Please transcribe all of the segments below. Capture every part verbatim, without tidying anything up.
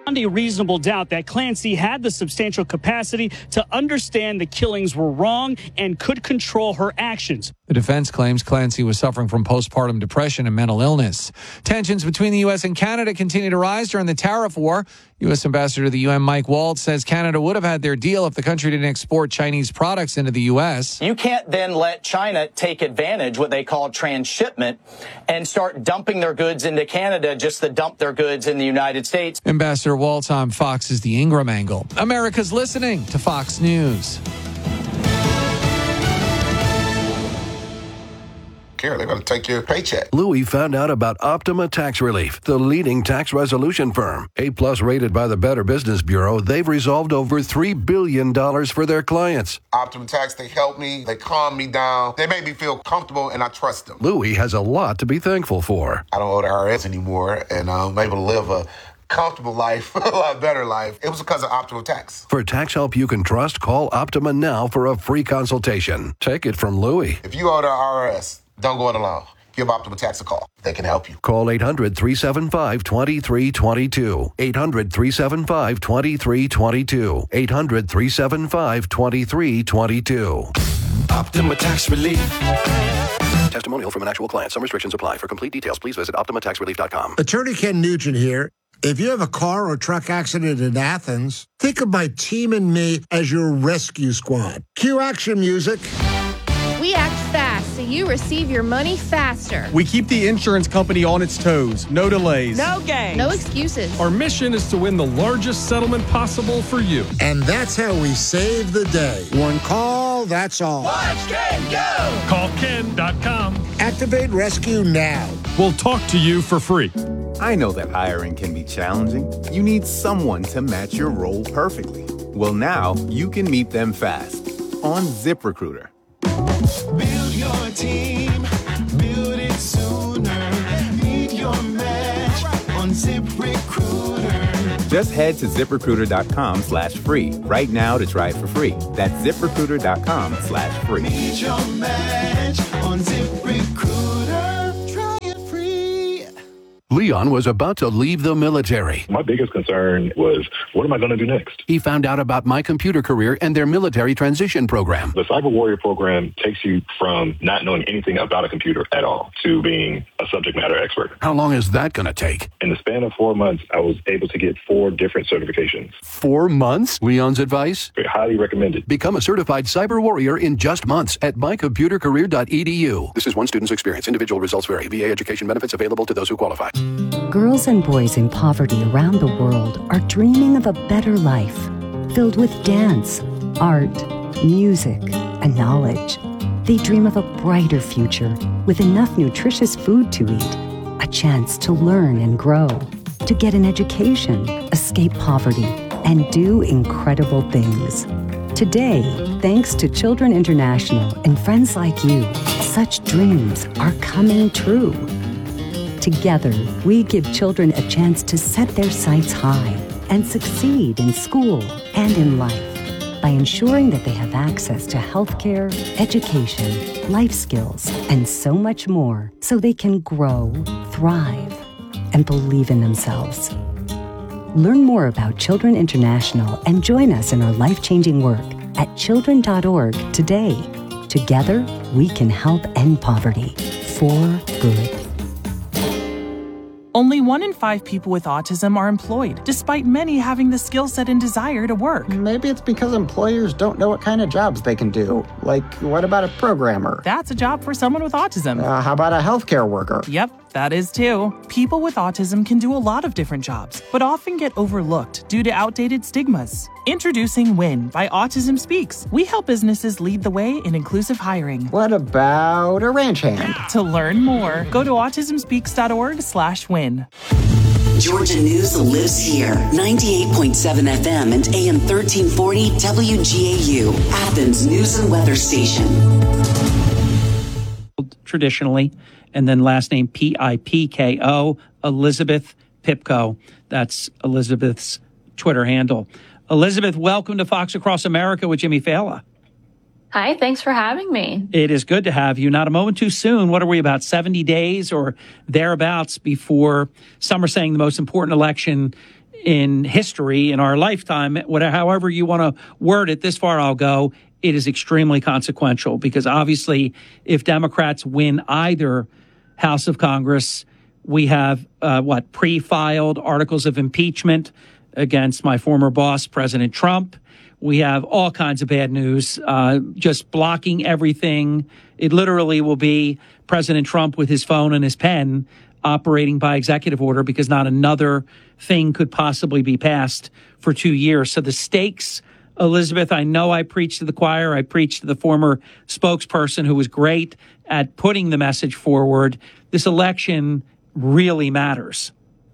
A reasonable doubt that Clancy had the substantial capacity to understand the killings were wrong and could control her actions. The defense claims Clancy was suffering from postpartum depression and mental illness. Tensions between the U S and Canada continue to rise during the tariff war. U S Ambassador to the U N Mike Waltz says Canada would have had their deal if the country didn't export Chinese products into the U S. You can't then let China take advantage, what they call transshipment, and start dumping their goods into Canada just to dump their goods in the United States. Ambassador Waltz on Fox's The Ingram Angle. America's listening to Fox News. Care. They're going to take your paycheck. Louis found out about Optima Tax Relief, the leading tax resolution firm. A-plus rated by the Better Business Bureau, they've resolved over three billion dollars for their clients. Optima Tax, they help me. They calm me down. They make me feel comfortable, and I trust them. Louis has a lot to be thankful for. I don't owe the I R S anymore, and I'm able to live a comfortable life, a lot better life. It was because of Optima Tax. For tax help you can trust, call Optima now for a free consultation. Take it from Louis. If you owe the I R S, don't go it alone. Give Optima Tax a call. They can help you. Call eight hundred, three seven five, two three two two. eight hundred, three seven five, two three two two. eight hundred, three seven five, two three two two. Optima Tax Relief. Testimonial from an actual client. Some restrictions apply. For complete details, please visit optima tax relief dot com. Attorney Ken Nugent here. If you have a car or truck accident in Athens, think of my team and me as your rescue squad. Cue action music. We act fast so you receive your money faster. We keep the insurance company on its toes. No delays. No games. No excuses. Our mission is to win the largest settlement possible for you. And that's how we save the day. One call, that's all. Watch Ken go! Call Ken dot com. Activate rescue now. We'll talk to you for free. I know that hiring can be challenging. You need someone to match your role perfectly. Well, now you can meet them fast on ZipRecruiter. Build your team, build it sooner. Meet your match on ZipRecruiter. Just head to ZipRecruiter.com slash free right now to try it for free. That's ZipRecruiter.com slash free. Meet your match on ZipRecruiter. Try it free. Leon was about to leave the military. My biggest concern was, what am I going to do next? He found out about My Computer Career and their military transition program. The Cyber Warrior program takes you from not knowing anything about a computer at all to being a subject matter expert. How long is that going to take? In the span of four months, I was able to get four different certifications. Four months? Leon's advice? I highly recommend it. Become a certified cyber warrior in just months at my computer career dot e d u. This is one student's experience. Individual results vary. V A education benefits available to those who qualify. Girls and boys in poverty around the world are dreaming of a better life, filled with dance, art, music, and knowledge. They dream of a brighter future with enough nutritious food to eat, a chance to learn and grow, to get an education, escape poverty, and do incredible things. Today, thanks to Children International and friends like you, such dreams are coming true. Together, we give children a chance to set their sights high and succeed in school and in life by ensuring that they have access to healthcare, education, life skills, and so much more so they can grow, thrive, and believe in themselves. Learn more about Children International and join us in our life-changing work at children dot org today. Together, we can help end poverty for good. Only one in five people with autism are employed, despite many having the skill set and desire to work. Maybe it's because employers don't know what kind of jobs they can do. Like, what about a programmer? That's a job for someone with autism. Uh, how about a healthcare worker? Yep, that is too. People with autism can do a lot of different jobs, but often get overlooked due to outdated stigmas. Introducing WIN by Autism Speaks. We help businesses lead the way in inclusive hiring. What about a ranch hand? To learn more, go to autism speaks dot org slash win. Georgia News lives here. ninety-eight point seven F M and A M thirteen forty W G A U, Athens News and Weather Station. Traditionally, and then last name P I P K O, Elizabeth Pipko. That's Elizabeth's Twitter handle. Elizabeth, welcome to Fox Across America with Jimmy Fallon. Hi, thanks for having me. It is good to have you. Not a moment too soon. What are we, about seventy days or thereabouts before some are saying the most important election in history, in our lifetime, whatever, however you want to word it, this far I'll go, it is extremely consequential because obviously if Democrats win either House of Congress, we have, uh, what, pre-filed articles of impeachment against my former boss, President Trump. We have all kinds of bad news, uh, just blocking everything. It literally will be President Trump with his phone and his pen operating by executive order because not another thing could possibly be passed for two years. So the stakes, Elizabeth, I know I preached to the choir. I preached to the former spokesperson who was great at putting the message forward. This election really matters.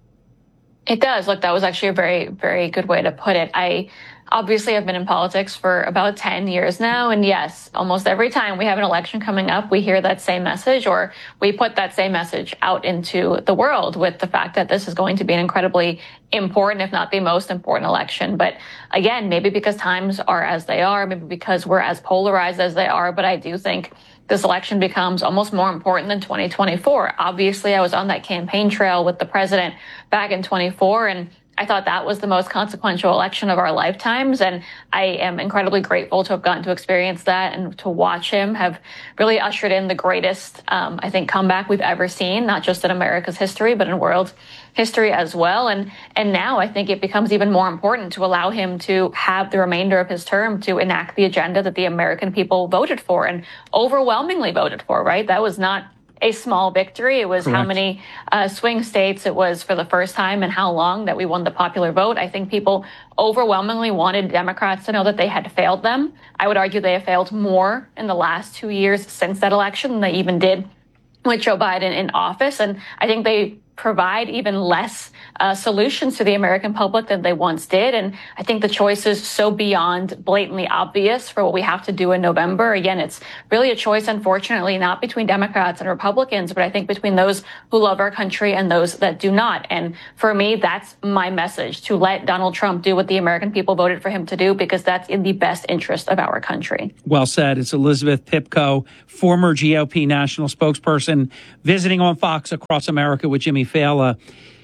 It does. Look, that was actually a very, very good way to put it. I obviously have been in politics for about ten years now. And yes, almost every time we have an election coming up, we hear that same message or we put that same message out into the world with the fact that this is going to be an incredibly important, if not the most important election. But again, maybe because times are as they are, maybe because we're as polarized as they are. But I do think this election becomes almost more important than twenty twenty-four. Obviously, I was on that campaign trail with the president back in twenty-four, and I thought that was the most consequential election of our lifetimes. And I am incredibly grateful to have gotten to experience that and to watch him have really ushered in the greatest, um, I think, comeback we've ever seen, not just in America's history, but in world history as well. And and now I think it becomes even more important to allow him to have the remainder of his term to enact the agenda that the American people voted for and overwhelmingly voted for, right? That was not a small victory. It was Correct. How many uh, swing states it was for the first time and how long that we won the popular vote. I think people overwhelmingly wanted Democrats to know that they had failed them. I would argue they have failed more in the last two years since that election than they even did with Joe Biden in office. And I think they provide even less uh, solutions to the American public than they once did. And I think the choice is so beyond blatantly obvious for what we have to do in November. Again, it's really a choice, unfortunately, not between Democrats and Republicans, but I think between those who love our country and those that do not. And for me, that's my message, to let Donald Trump do what the American people voted for him to do, because that's in the best interest of our country. Well said. It's Elizabeth Pipko, former G O P national spokesperson, visiting on Fox Across America with Jimmy Fallon.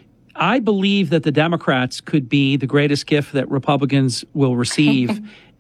I believe that the Democrats could be the greatest gift that Republicans will receive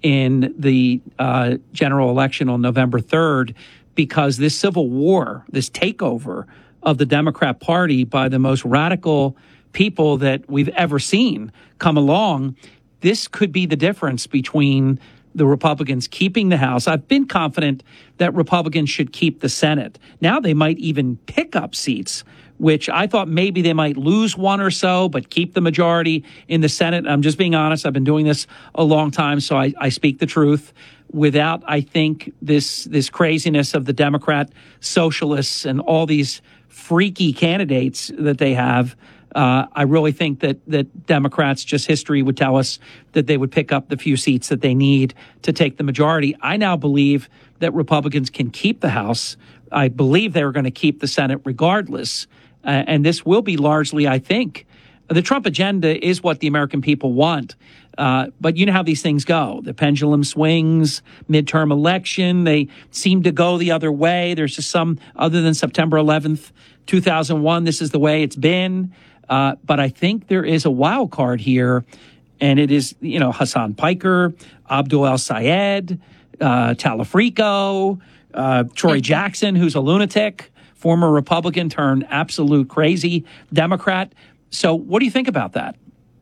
in the uh, general election on November third, because this civil war, this takeover of the Democrat Party by the most radical people that we've ever seen come along, this could be the difference between the Republicans keeping the House. I've been confident that Republicans should keep the Senate. Now they might even pick up seats, which I thought maybe they might lose one or so, but keep the majority in the Senate. I'm just being honest. I've been doing this a long time, so I, I speak the truth. Without, I think, this this craziness of the Democrat socialists and all these freaky candidates that they have, Uh, I really think that that Democrats, just history would tell us that they would pick up the few seats that they need to take the majority. I now believe that Republicans can keep the House. I believe they're going to keep the Senate regardless. Uh, and this will be largely, I think, the Trump agenda is what the American people want. Uh, but you know how these things go. The pendulum swings, midterm election, they seem to go the other way. There's just some, other than September eleventh, two thousand one, this is the way it's been. Uh, but I think there is a wild card here, and it is, you know, Hassan Piker, Abdul El Sayed, uh, Talafrico, uh, Troy Jackson, who's a lunatic, former Republican turned absolute crazy Democrat. So what do you think about that?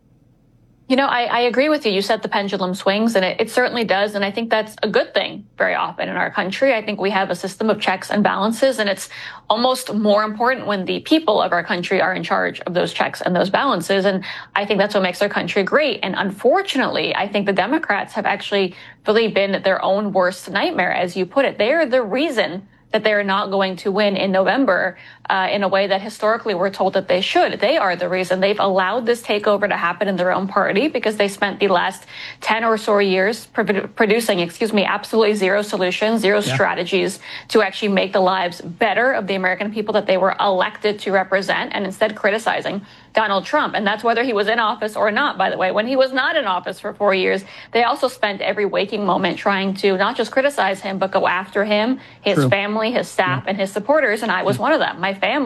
You know, I, I agree with you. You said the pendulum swings, and it, it certainly does. And I think that's a good thing very often in our country. I think we have a system of checks and balances, and it's almost more important when the people of our country are in charge of those checks and those balances. And I think that's what makes our country great. And unfortunately, I think the Democrats have actually really been their own worst nightmare, as you put it. They are the reason that they're not going to win in November uh, in a way that historically we're told that they should. They are the reason. They've allowed this takeover to happen in their own party because they spent the last ten or so years pr- producing, excuse me, absolutely zero solutions, zero yeah. strategies to actually make the lives better of the American people that they were elected to represent, and instead criticizing Donald Trump. And that's whether he was in office or not, by the way. When he was not in office for four years, they also spent every waking moment trying to not just criticize him, but go after him, his True. family, his staff, yeah. and his supporters. And I was one of them. My family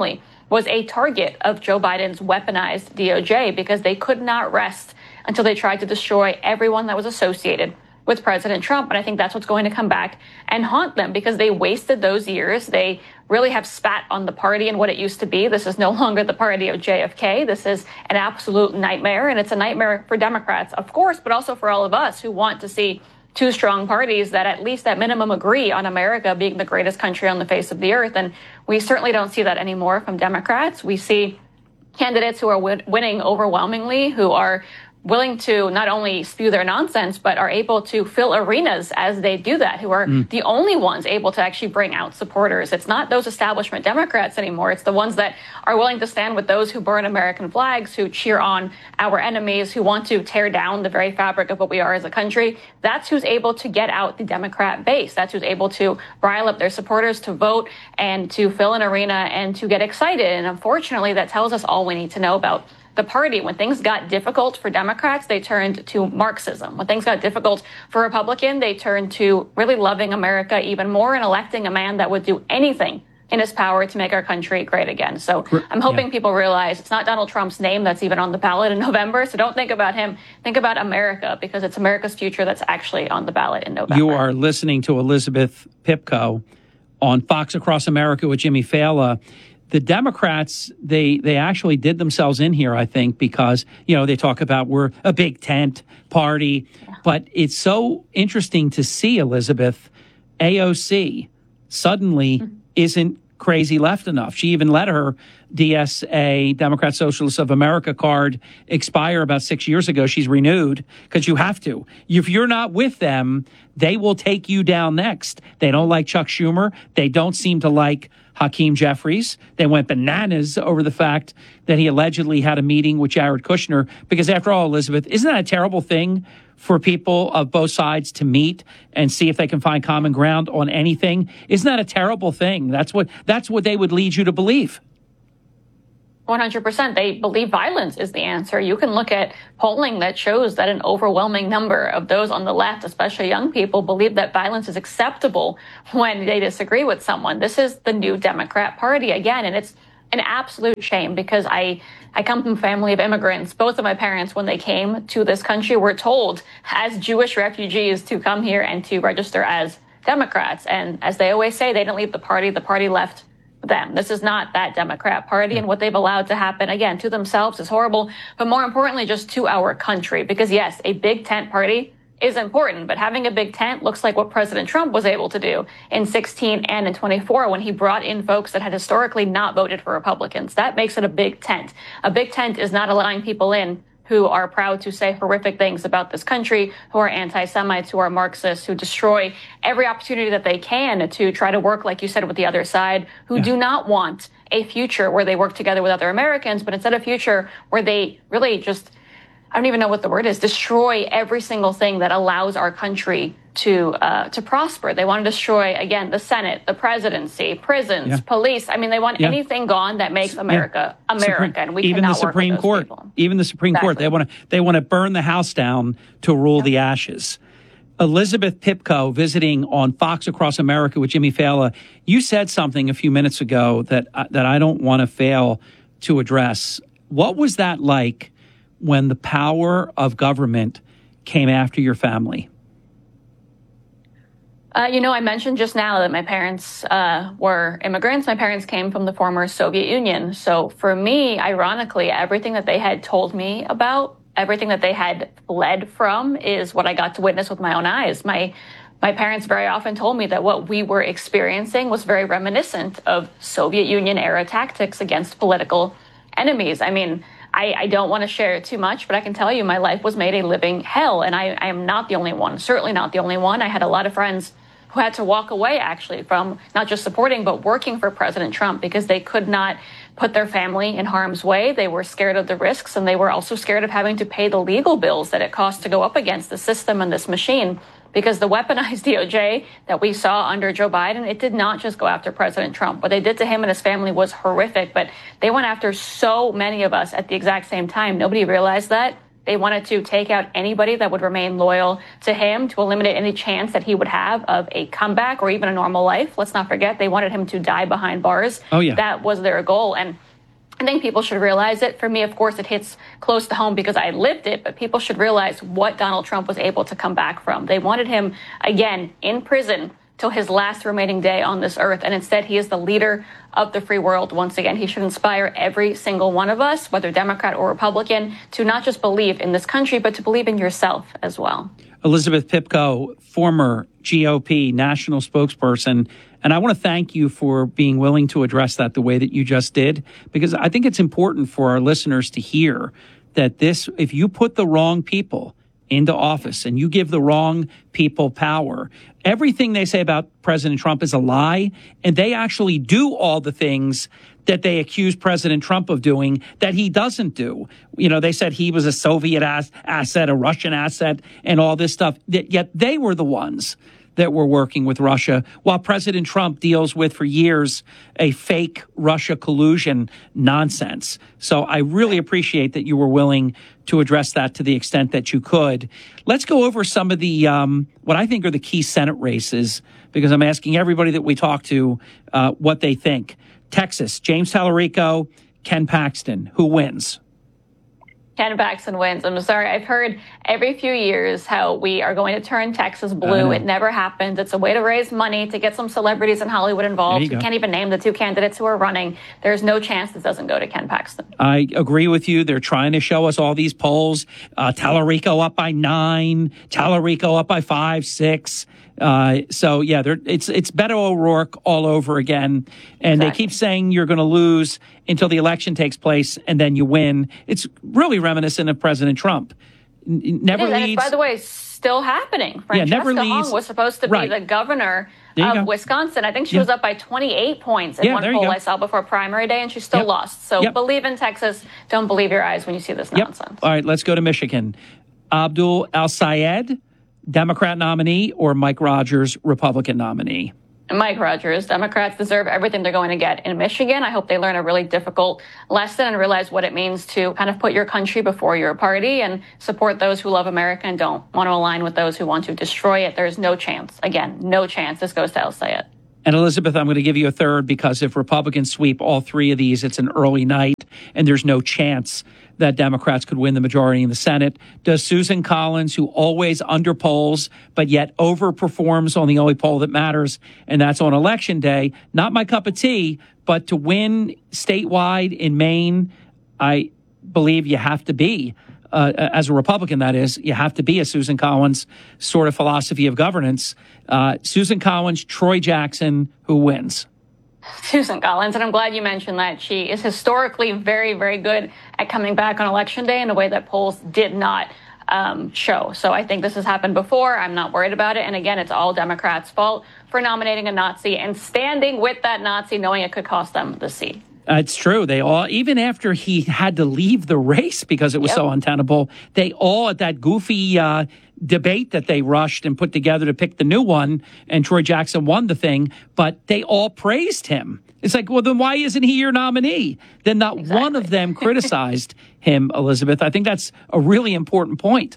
was a target of Joe Biden's weaponized D O J because they could not rest until they tried to destroy everyone that was associated with President Trump. And I think that's what's going to come back and haunt them because they wasted those years. They really have spat on the party and what it used to be. This is no longer the party of J F K. This is an absolute nightmare. And it's a nightmare for Democrats, of course, but also for all of us who want to see two strong parties that at least at minimum agree on America being the greatest country on the face of the earth. And we certainly don't see that anymore from Democrats. We see candidates who are win- winning overwhelmingly, who are willing to not only spew their nonsense, but are able to fill arenas as they do that, who are mm. the only ones able to actually bring out supporters. It's not those establishment Democrats anymore. It's the ones that are willing to stand with those who burn American flags, who cheer on our enemies, who want to tear down the very fabric of what we are as a country. That's who's able to get out the Democrat base. That's who's able to rile up their supporters to vote and to fill an arena and to get excited. And unfortunately, that tells us all we need to know about the party. When things got difficult for Democrats, they turned to Marxism. When things got difficult for Republicans, they turned to really loving America even more and electing a man that would do anything in his power to make our country great again. So I'm hoping yeah. people realize it's not Donald Trump's name that's even on the ballot in November. So don't think about him. Think about America, because it's America's future that's actually on the ballot in November. You are listening to Elizabeth Pipko on Fox Across America with Jimmy Fallon. The Democrats, they they actually did themselves in here, I think, because, you know, they talk about we're a big tent party. Yeah. But it's so interesting to see, Elizabeth, A O C suddenly mm-hmm. isn't crazy left enough. She even let her D S A, Democrat Socialists of America card expire about six years ago. She's renewed because you have to. If you're not with them, they will take you down next. They don't like Chuck Schumer. They don't seem to like Hakeem Jeffries. They went bananas over the fact that he allegedly had a meeting with Jared Kushner. Because after all, Elizabeth, isn't that a terrible thing for people of both sides to meet and see if they can find common ground on anything? Isn't that a terrible thing? That's what that's what they would lead you to believe. one hundred percent. They believe violence is the answer. You can look at polling that shows that an overwhelming number of those on the left, especially young people, believe that violence is acceptable when they disagree with someone. This is the new Democrat Party again, and it's an absolute shame because I, I come from a family of immigrants. Both of my parents, when they came to this country, were told as Jewish refugees to come here and to register as Democrats. And as they always say, they didn't leave the party, the party left them. This is not that Democrat Party, and what they've allowed to happen, again, to themselves is horrible, but more importantly, just to our country. Because yes, a big tent party is important, but having a big tent looks like what President Trump was able to do in sixteen and in twenty-four when he brought in folks that had historically not voted for Republicans. That makes it a big tent. A big tent is not allowing people in who are proud to say horrific things about this country, who are anti-Semites, who are Marxists, who destroy every opportunity that they can to try to work, like you said, with the other side, who yeah. do not want a future where they work together with other Americans, but instead a future where they really just, I don't even know what the word is, destroy every single thing that allows our country to uh, to prosper. They want to destroy, again, the Senate, the presidency, prisons, yeah. police. I mean, they want yeah. anything gone that makes America yeah. America, Supreme, and we even cannot the Supreme work with Court, those people. Even the Supreme exactly. Court, they want to they want to burn the House down to rule yeah. the ashes. Elizabeth Pipko visiting on Fox Across America with Jimmy Fallon. You said something a few minutes ago that uh, that I don't want to fail to address. What was that like when the power of government came after your family? Uh, you know, I mentioned just now that my parents uh, were immigrants. My parents came from the former Soviet Union. So for me, ironically, everything that they had told me about, everything that they had fled from is what I got to witness with my own eyes. My my parents very often told me that what we were experiencing was very reminiscent of Soviet Union era tactics against political enemies. I mean, I, I don't want to share too much, but I can tell you my life was made a living hell. And I, I am not the only one, certainly not the only one. I had a lot of friends who had to walk away, actually, from not just supporting, but working for President Trump because they could not put their family in harm's way. They were scared of the risks, and they were also scared of having to pay the legal bills that it costs to go up against the system and this machine. Because the weaponized D O J that we saw under Joe Biden, it did not just go after President Trump. What they did to him and his family was horrific, but they went after so many of us at the exact same time. Nobody realized that. They wanted to take out anybody that would remain loyal to him, to eliminate any chance that he would have of a comeback or even a normal life. Let's not forget, they wanted him to die behind bars. Oh, yeah. That was their goal. And I think people should realize it. For me, of course, it hits close to home because I lived it, but people should realize what Donald Trump was able to come back from. They wanted him, again, in prison till his last remaining day on this earth. And instead, he is the leader of the free world. Once again, he should inspire every single one of us, whether Democrat or Republican, to not just believe in this country, but to believe in yourself as well. Elizabeth Pipko, former G O P national spokesperson. And I want to thank you for being willing to address that the way that you just did, because I think it's important for our listeners to hear that this, if you put the wrong people into office and you give the wrong people power, everything they say about President Trump is a lie, and they actually do all the things that they accuse President Trump of doing that he doesn't do. You know, they said he was a Soviet ass- asset, a Russian asset, and all this stuff, yet they were the ones that were working with Russia, while President Trump deals with, for years, a fake Russia collusion nonsense. So I really appreciate that you were willing to address that to the extent that you could. Let's go over some of the, um, what I think are the key Senate races, because I'm asking everybody that we talk to uh, what they think. Texas, James Tallarico, Ken Paxton. Who wins? Ken Paxton wins. I'm sorry. I've heard every few years how we are going to turn Texas blue. It never happens. It's a way to raise money to get some celebrities in Hollywood involved. You, you can't even name the two candidates who are running. There's no chance this doesn't go to Ken Paxton. I agree with you. They're trying to show us all these polls. Uh, Tallarico up by nine, Tallarico up by five, six. Uh, so yeah, it's, it's Beto O'Rourke all over again. And exactly. They keep saying you're going to lose until the election takes place and then you win. It's really reminiscent of President Trump. N- never it is, leads. And it's, by the way, still happening. Yeah, never leads. Hong was supposed to be right. the governor of go. Wisconsin. I think she yeah. was up by twenty-eight points in yeah, one poll I saw before primary day, and she still yep. lost. So yep. believe in Texas. Don't believe your eyes when you see this yep. nonsense. All right, let's go to Michigan. Abdul El-Sayed, Democrat nominee, or Mike Rogers, Republican nominee? Mike Rogers. Democrats deserve everything they're going to get in Michigan. I hope they learn a really difficult lesson and realize what it means to kind of put your country before your party and support those who love America and don't want to align with those who want to destroy it. There's no chance. Again, no chance this goes to El-Sayed. And Elizabeth, I'm going to give you a third because if Republicans sweep all three of these, it's an early night and there's no chance that Democrats could win the majority in the Senate. Does Susan Collins, who always underpolls but yet overperforms on the only poll that matters, and that's on Election Day, not my cup of tea, but to win statewide in Maine, I believe you have to be, uh, as a Republican, that is, you have to be a Susan Collins sort of philosophy of governance. Uh, Susan Collins, Troy Jackson, who wins? Susan Collins, and I'm glad you mentioned that. She is historically very, very good at coming back on Election Day in a way that polls did not um, show. So I think this has happened before. I'm not worried about it. And again, it's all Democrats' fault for nominating a Nazi and standing with that Nazi, knowing it could cost them the seat. Uh, it's true. They all, even after he had to leave the race because it was yep. so untenable, they all at that goofy uh, debate that they rushed and put together to pick the new one, and Troy Jackson won the thing, but they all praised him. It's like, well, then why isn't he your nominee? Then not exactly. one of them criticized him, Elizabeth. I think that's a really important point.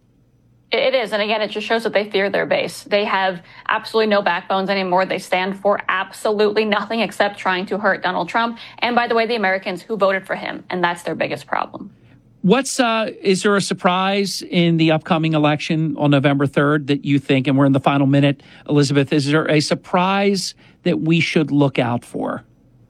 It is. And again, it just shows that they fear their base. They have absolutely no backbones anymore. They stand for absolutely nothing except trying to hurt Donald Trump. And by the way, the Americans who voted for him. And that's their biggest problem. What's uh, is there a surprise in the upcoming election on November third that you think, and we're in the final minute, Elizabeth, is there a surprise that we should look out for?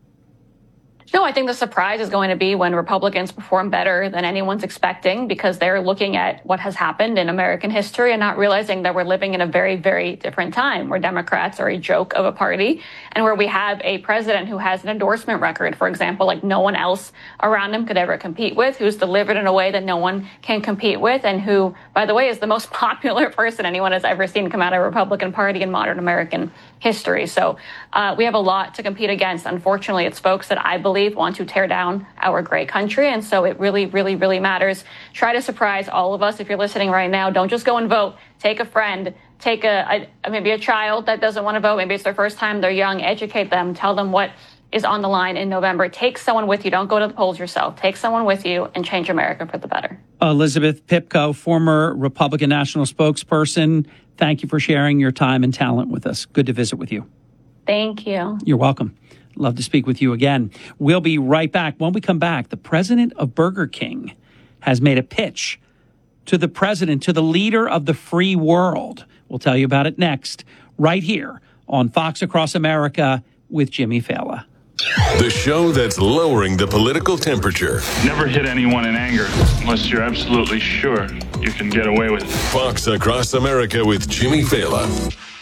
No, I think the surprise is going to be when Republicans perform better than anyone's expecting, because they're looking at what has happened in American history and not realizing that we're living in a very, very different time where Democrats are a joke of a party and where we have a president who has an endorsement record, for example, like no one else around him could ever compete with, who's delivered in a way that no one can compete with, and who, by the way, is the most popular person anyone has ever seen come out of a Republican Party in modern American history. So uh, we have a lot to compete against. Unfortunately, it's folks that I believe want to tear down our great country. And so it really, really, really matters. Try to surprise all of us. If you're listening right now, don't just go and vote. Take a friend, take a, a maybe a child that doesn't want to vote. Maybe it's their first time. They're young. Educate them. Tell them what is on the line in November. Take someone with you. Don't go to the polls yourself. Take someone with you and change America for the better. Elizabeth Pipko, former Republican national spokesperson. Thank you for sharing your time and talent with us. Good to visit with you. Thank you. You're welcome. Love to speak with you again. We'll be right back. When we come back, the president of Burger King has made a pitch to the president, to the leader of the free world. We'll tell you about it next, right here on Fox Across America with Jimmy Fallon. The show that's lowering the political temperature. Never hit anyone in anger unless you're absolutely sure you can get away with it. Fox Across America with Jimmy Fallon.